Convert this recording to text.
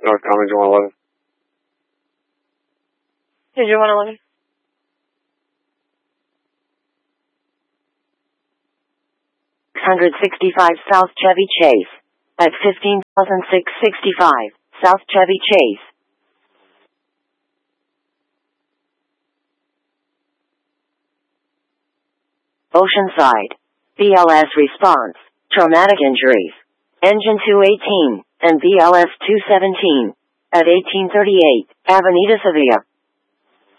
North Cummings 111. Here's your 111. South Chevy Chase. At 15,665 South Chevy Chase. Oceanside. BLS response. Traumatic injuries. Engine 218 and BLS 217. At 1838 Avenida Sevilla.